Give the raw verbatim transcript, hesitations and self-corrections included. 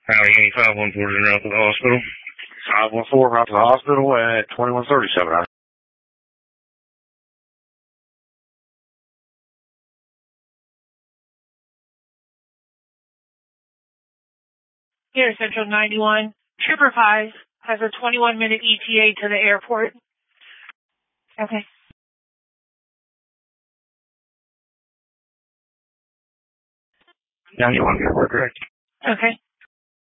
Howdy, any five one four zero to the hospital? five one four, right to the hospital at twenty-one thirty-seven. Here, Central ninety-one. Trooper five has a twenty-one minute E T A to the airport. Okay. ninety-one, airport, correct. Okay.